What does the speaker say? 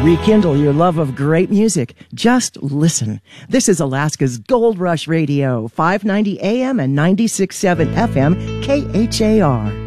Rekindle your love of great music. Just listen. This is Alaska's Gold Rush Radio, 590 AM and 96.7 FM, KHAR.